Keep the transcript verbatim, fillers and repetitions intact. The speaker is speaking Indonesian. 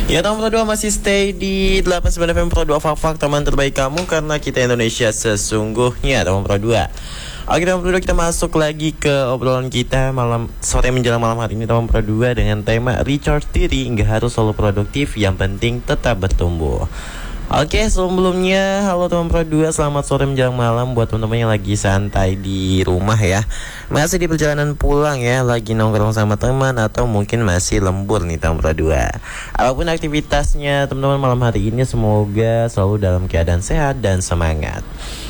Ya teman Pro dua masih stay di delapan puluh sembilan F M Pro dua Fak-Fak, teman terbaik kamu karena kita Indonesia sesungguhnya teman Pro dua. Oke teman Pro dua, kita masuk lagi ke obrolan kita malam sore menjelang malam hari ini teman Pro dua dengan tema recharge diri, nggak harus selalu produktif, yang penting tetap bertumbuh. Oke, sebelumnya halo teman Pro dua, selamat sore menjelang malam buat teman-teman yang lagi santai di rumah ya. Masih di perjalanan pulang ya, lagi nongkrong sama teman atau mungkin masih lembur nih teman Pro dua. Apapun aktivitasnya teman-teman malam hari ini, semoga selalu dalam keadaan sehat dan semangat.